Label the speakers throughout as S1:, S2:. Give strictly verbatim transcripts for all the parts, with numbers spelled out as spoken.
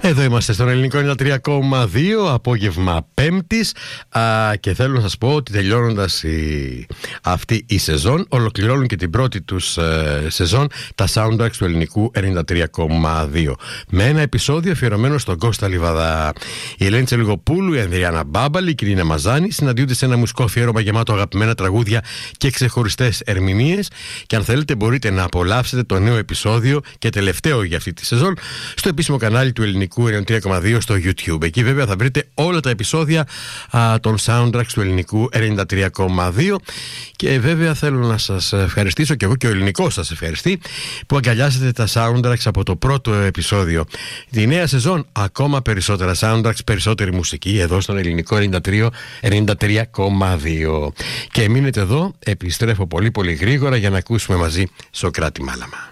S1: Εδώ είμαστε στον Ελληνικό ενενήντα τρία κόμμα δύο, απόγευμα Πέμπτης, α, και θέλω να σας πω ότι τελειώνοντας η, αυτή η σεζόν, ολοκληρώνουν και την πρώτη τους ε, σεζόν τα soundtracks του Ελληνικού ενενήντα τρία κόμμα δύο, με ένα επεισόδιο αφιερωμένο στον Κώστα Λιβαδά. Η Ελένη Τσελιγοπούλου, η Ανδριάννα Μπάμπαλη, η Κυρίνα Μαζάνη συναντιούνται σε ένα μουσικό αφιέρωμα γεμάτο αγαπημένα τραγούδια και ξεχωριστές ερμηνείες, και αν θέλετε μπορείτε να απολαύσετε το νέο επεισόδιο και τελευταίο για αυτή τη σεζόν στο επίσημο κανάλι του Ελληνικού ενενήντα τρία κόμμα δύο στο YouTube. Εκεί βέβαια θα βρείτε όλα τα επεισόδια α, των soundtracks του Ελληνικού ενενήντα τρία κόμμα δύο, και βέβαια θέλω να σας ευχαριστήσω, και εγώ και ο ελληνικός σας ευχαριστεί, που αγκαλιάσετε τα soundtracks από το πρώτο επεισόδιο. Τη νέα σεζόν ακόμα περισσότερα soundtracks, περισσότερη μουσική εδώ στον Ελληνικό ενενήντα τρία κόμμα δύο. Και μείνετε εδώ, επιστρέφω πολύ πολύ γρήγορα για να ακούσουμε μαζί Σοκράτη Μάλαμα.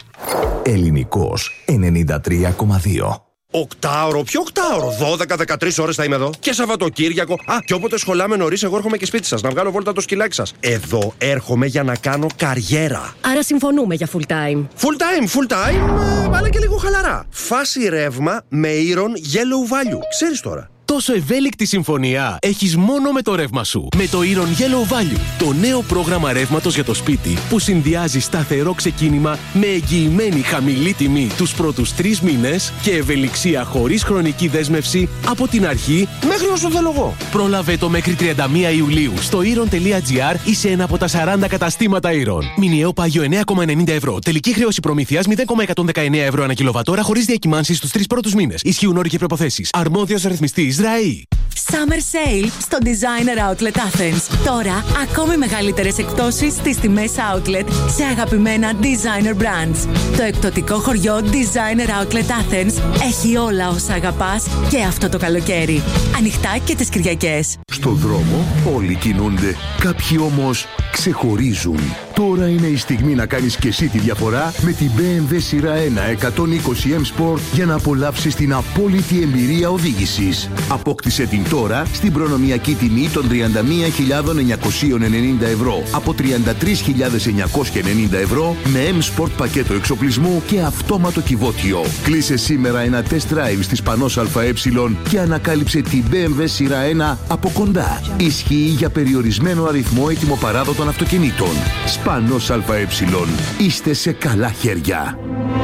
S2: Ελληνικός ενενήντα τρία κόμμα δύο.
S3: Οκτάωρο, ποιο οκτάωρο, δώδεκα με δεκατρείς ώρες θα είμαι εδώ. Και Σαββατοκύριακο. Α, και όποτε σχολάμε νωρίς, εγώ έρχομαι και σπίτι σας να βγάλω βόλτα το σκυλάκι σας. Εδώ έρχομαι για να κάνω καριέρα.
S4: Άρα συμφωνούμε για full time.
S3: Full time, full time, ε, αλλά και λίγο χαλαρά. Φάση ρεύμα με Iron Yellow Value. Ξέρεις τώρα.
S5: Τόσο ευέλικτη συμφωνία έχεις μόνο με το ρεύμα σου. Με το Iron Yellow Value, το νέο πρόγραμμα ρεύματος για το σπίτι που συνδυάζει σταθερό ξεκίνημα με εγγυημένη χαμηλή τιμή τους πρώτους τρεις μήνες και ευελιξία χωρίς χρονική δέσμευση από την αρχή
S3: μέχρι όσο θέλω εγώ.
S5: Πρόλαβε το μέχρι τριάντα μία Ιουλίου στο iron τελεία gr ή σε ένα από τα σαράντα καταστήματα Iron. Μηνιαίο πάγιο εννέα κόμμα ενενήντα ευρώ. Τελική χρέωση προμήθειας μηδέν κόμμα εκατόν δεκαεννέα ευρώ ανά κιλοβατόρα χωρίς διακυμάνσεις στους τρεις πρώτους μήνες. Ισχύουν όροι και προϋποθέσεις. Αρμόδιος ρυθμιστής Ισραήλ.
S6: Summer Sale στο Designer Outlet Athens. Τώρα, ακόμη μεγαλύτερες εκπτώσεις στις τιμές Outlet σε αγαπημένα Designer Brands. Το εκπτωτικό χωριό Designer Outlet Athens έχει όλα όσα αγαπάς και αυτό το καλοκαίρι. Ανοιχτά και τις Κυριακές.
S2: Στο δρόμο όλοι κινούνται, κάποιοι όμως ξεχωρίζουν. Τώρα είναι η στιγμή να κάνεις και εσύ τη διαφορά με την μπι εμ ντάμπλιου σειρά ένα εκατόν είκοσι εμ Sport για να απολαύσεις την απόλυτη εμπειρία οδήγησης. Απόκτησε την τώρα στην προνομιακή τιμή των τριάντα μία χιλιάδες εννιακόσια ενενήντα ευρώ από τριάντα τρεις χιλιάδες εννιακόσια ενενήντα ευρώ με M Sport πακέτο εξοπλισμού και αυτόματο κυβότιο. Κλείσε σήμερα ένα test drive στις Πανός ΑΕ και ανακάλυψε την μπι εμ ντάμπλιου σειρά ένα από κοντά. Ισχύει για περιορισμένο αριθμό ετοιμοπαράδοτων αυτοκινήτων. Πανός ΑΕ. Είστε σε καλά χέρια.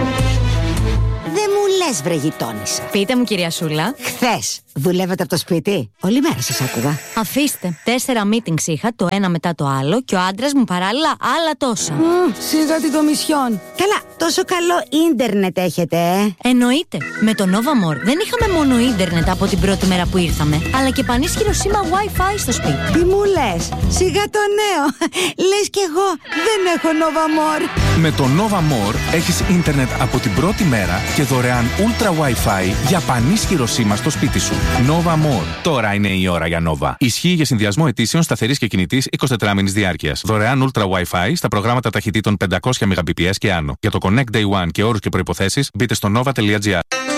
S7: Δεν μου λες, βρε γειτόνισσα.
S8: Πείτε μου, κυρία Σούλα.
S7: Χθες δουλεύατε από το σπίτι? Όλη μέρα σας άκουγα.
S8: Αφήστε. Τέσσερα meetings είχα, το ένα μετά το άλλο, και ο άντρας μου παράλληλα άλλα τόσα.
S7: Mm, σιγά την κομισιόν. Καλά, τόσο καλό ίντερνετ έχετε, ε?
S8: Εννοείται. Με το Nova More δεν είχαμε μόνο ίντερνετ από την πρώτη μέρα που ήρθαμε, αλλά και πανίσχυρο σήμα Wi-Fi στο σπίτι.
S7: Τι μου λες? Σιγά το νέο. Λες κι εγώ δεν έχω Nova More.
S9: Με το Nova More έχεις ίντερνετ από την πρώτη μέρα και δωρεάν Ultra Wi-Fi για πανίσχυρο σήμα στο σπίτι σου. Nova More. Τώρα είναι η ώρα για Nova. Ισχύει για συνδυασμό ετήσεων σταθερής και κινητής εικοσιτετράμηνης διάρκειας. Δωρεάν Ultra Wi-Fi στα προγράμματα ταχυτήτων πεντακόσια Mbps και άνω. Για το Connect Day One και όρους και προϋποθέσεις μπείτε στο nova τελεία gr.